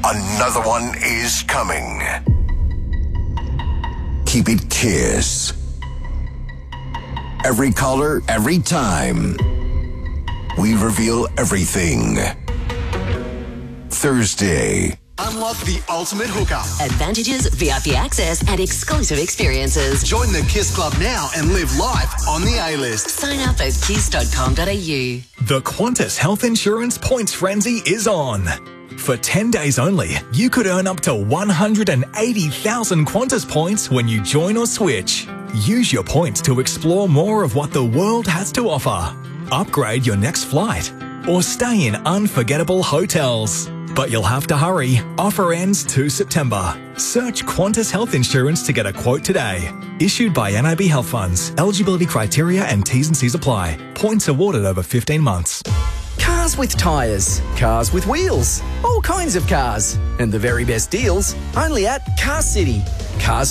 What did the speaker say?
Another one is coming. Keep it Kiss. Every caller, every time. We reveal everything. Thursday. Unlock the ultimate hookup. Advantages, VIP access, and exclusive experiences. Join the Kiss Club now and live life on the A-list. Sign up at kiss.com.au. The Qantas Health Insurance Points Frenzy is on. For 10 days only, you could earn up to 180,000 Qantas points when you join or switch. Use your points to explore more of what the world has to offer. Upgrade your next flight or stay in unforgettable hotels. But you'll have to hurry. Offer ends 2 September. Search Qantas Health Insurance to get a quote today. Issued by NIB Health Funds. Eligibility criteria and T's and C's apply. Points awarded over 15 months. Cars with tyres, cars with wheels, all kinds of cars. And the very best deals only at Car City. Cars